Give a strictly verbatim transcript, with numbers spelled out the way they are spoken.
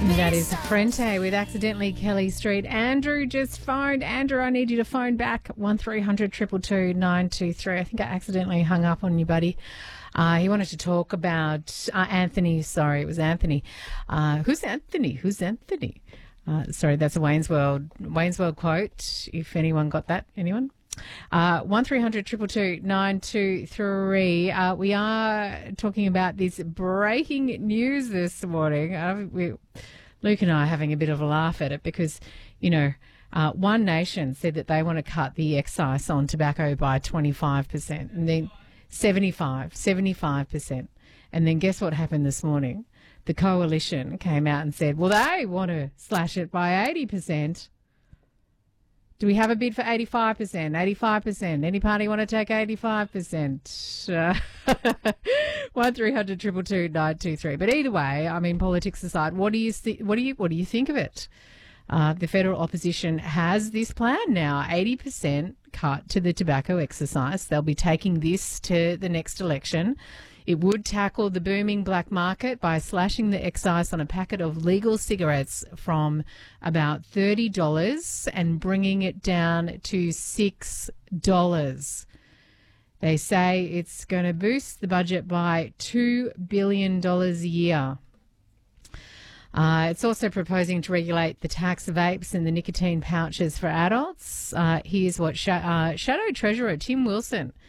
That is Frente with Accidentally Kelly Street. Andrew just phoned. Andrew, I need you to phone back one three hundred two two two nine two three. I think I accidentally hung up on you, buddy. Uh, he wanted to talk about uh, Anthony. Sorry, it was Anthony. Uh, who's Anthony? Who's Anthony? Uh, sorry, that's a Wayne's World Wayne's World quote. If anyone got that, anyone? Uh, one three hundred two two two nine two three. Uh, we are talking about this breaking news this morning. Uh, we, Luke and I are having a bit of a laugh at it because, you know, uh, One Nation said that they want to cut the excise on tobacco by twenty-five percent and then seventy-five, seventy-five percent. And then guess what happened this morning? The Coalition came out and said, well, they want to slash it by eighty percent. Do we have a bid for eighty-five percent? eighty-five percent. Any party want to take eighty-five percent? Uh, one three hundred two two two nine two three. But either way, I mean, politics aside, what do you th- what do you what do you think of it? Uh, the federal opposition has this plan now, eighty percent cut to the tobacco excise. They'll be taking this to the next election. It would tackle the booming black market by slashing the excise on a packet of legal cigarettes from about thirty dollars and bringing it down to six dollars. They say it's going to boost the budget by two billion dollars a year. Uh, it's also proposing to regulate the tax vapes and the nicotine pouches for adults. Uh, here's what Sh- uh, Shadow Treasurer Tim Wilson